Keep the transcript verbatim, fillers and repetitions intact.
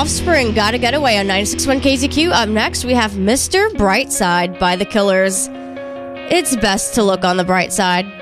Offspring, Gotta Get Away on ninety-six point one K Z Q. Up next, we have Mister Brightside by The Killers. It's best to look on the bright side.